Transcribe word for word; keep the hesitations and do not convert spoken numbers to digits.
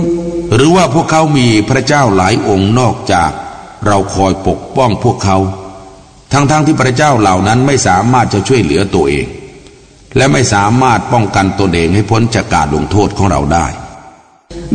หรือว่าพวกเขามีพระเจ้าหลายองค์นอกจากเราคอยปกป้องพวกเขาทั้งๆ ท, ที่พระเจ้าเหล่านั้นไม่สามารถจะช่วยเหลือตัวเองและไม่สามารถป้องกันตนเองให้พ้นจากการลงโทษของเราได้